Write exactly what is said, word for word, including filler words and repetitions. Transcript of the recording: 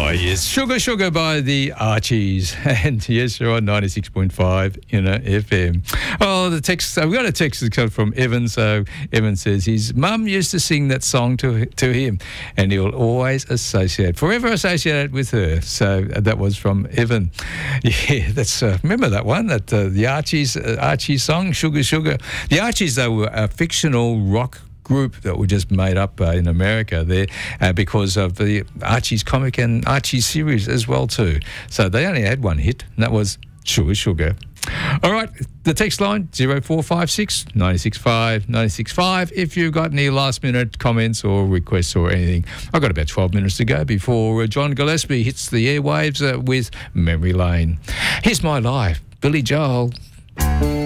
Oh, yes. Sugar, Sugar by the Archies. And yes, you're on ninety-six point five in a F M. Oh, the text, so we've got a text that comes from Evan. So Evan says his mum used to sing that song to to him, and he'll always associate, forever associate it with her. So that was from Evan. Yeah, that's, uh, remember that one, that uh, the Archies, uh, Archie song, Sugar, Sugar. The Archies, they were a fictional rock group that were just made up uh, in America there uh, because of the Archie's comic and Archie's series as well too. So they only had one hit, and that was Sugar Sugar. All right, the text line zero four five six, nine six five, nine six five if you've got any last minute comments or requests or anything. I've got about twelve minutes to go before uh, John Gillespie hits the airwaves uh, with Memory Lane. Here's My Life, Billy Joel.